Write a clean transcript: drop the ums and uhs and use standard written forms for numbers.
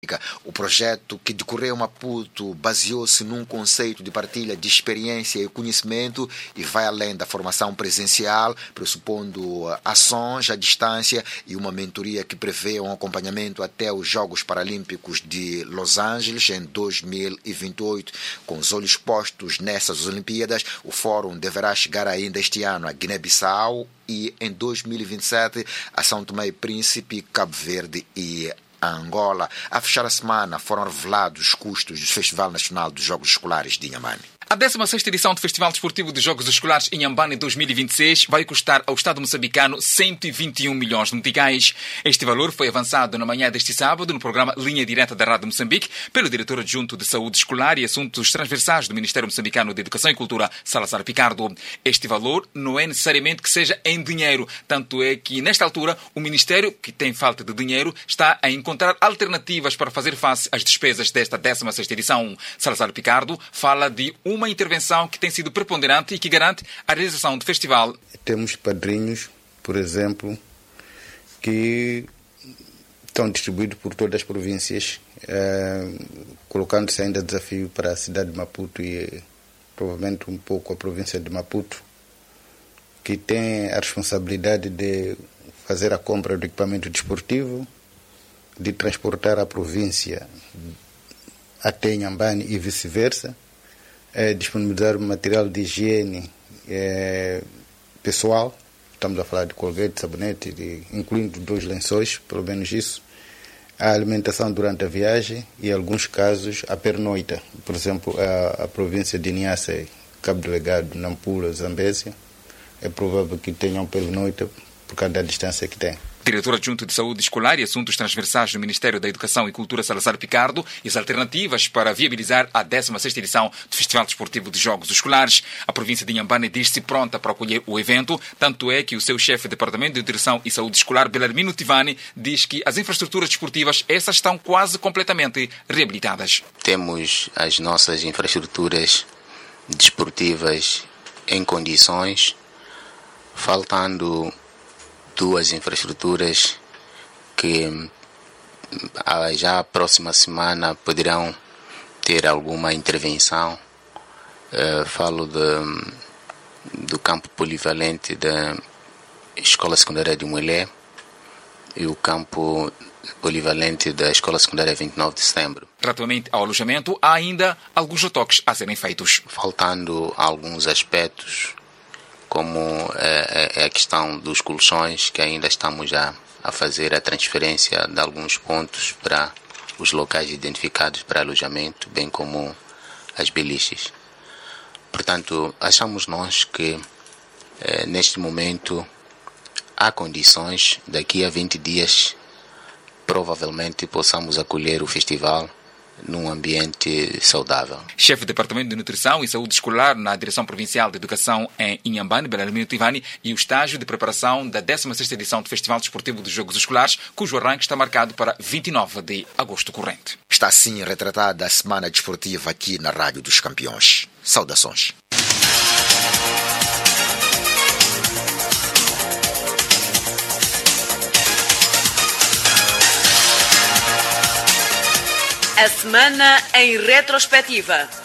O projeto, que decorreu em Maputo, baseou-se num conceito de partilha de experiência e conhecimento e vai além da formação presencial, pressupondo ações à distância e uma mentoria que prevê um acompanhamento até os Jogos Paralímpicos de Los Angeles em 2028. Com os olhos postos nessas Olimpíadas, o Fórum deverá chegar ainda este ano a Guiné-Bissau e em 2027 a São Tomé e Príncipe, Cabo Verde e a Angola. A fechar a semana foram revelados os custos do Festival Nacional dos Jogos Escolares de Inhambane. A 16ª edição do Festival Desportivo de Jogos Escolares em Inhambane 2026 vai custar ao Estado moçambicano 121 milhões de meticais. Este valor foi avançado na manhã deste sábado no programa Linha Direta da Rádio Moçambique pelo diretor adjunto de Saúde Escolar e Assuntos Transversais do Ministério Moçambicano de Educação e Cultura, Salazar Picardo. Este valor não é necessariamente que seja em dinheiro, tanto é que, nesta altura, o Ministério, que tem falta de dinheiro, está a encontrar alternativas para fazer face às despesas desta 16ª edição. Salazar Picardo fala de uma intervenção que tem sido preponderante e que garante a realização do festival. Temos padrinhos, por exemplo, que estão distribuídos por todas as províncias, colocando-se ainda desafio para a cidade de Maputo e provavelmente um pouco a província de Maputo, que tem a responsabilidade de fazer a compra do equipamento desportivo, de transportar a província até Inhambane e vice-versa, disponibilizar material de higiene pessoal, estamos a falar de colgate, sabonete, incluindo 2 lençóis, pelo menos isso, a alimentação durante a viagem e, em alguns casos, a pernoita. Por exemplo, a província de Niassa, Cabo Delegado, Nampula, Zambésia, é provável que tenham pernoita por causa da distância que tem. Diretor adjunto de Saúde Escolar e Assuntos Transversais do Ministério da Educação e Cultura, Salazar Picardo, e as alternativas para viabilizar a 16ª edição do Festival Desportivo de Jogos Escolares. A província de Inhambane diz-se pronta para acolher o evento, tanto é que o seu chefe de Departamento de Direção e Saúde Escolar, Belarmino Tivani, diz que as infraestruturas desportivas, essas estão quase completamente reabilitadas. Temos as nossas infraestruturas desportivas em condições, faltando 2 infraestruturas que já a próxima semana poderão ter alguma intervenção. Falo do campo polivalente da Escola Secundária de Mulher e o campo polivalente da Escola Secundária 29 de Setembro. Relativamente ao alojamento, há ainda alguns retoques a serem feitos. Faltando alguns aspectos, como a questão dos colchões, que ainda estamos a fazer a transferência de alguns pontos para os locais identificados para alojamento, bem como as beliches. Portanto, achamos nós que neste momento há condições, daqui a 20 dias, provavelmente possamos acolher o festival num ambiente saudável. Chefe do Departamento de Nutrição e Saúde Escolar na Direção Provincial de Educação em Inhambane, Belarmino Tivani, e o estágio de preparação da 16ª edição do Festival Desportivo dos Jogos Escolares, cujo arranque está marcado para 29 de agosto corrente. Está assim retratada a Semana Desportiva aqui na Rádio dos Campeões. Saudações. A semana em retrospectiva.